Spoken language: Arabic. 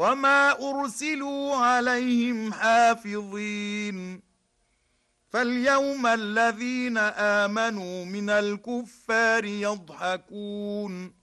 وما أرسلوا عليهم حافظين فاليوم الذين آمنوا من الكفار يضحكون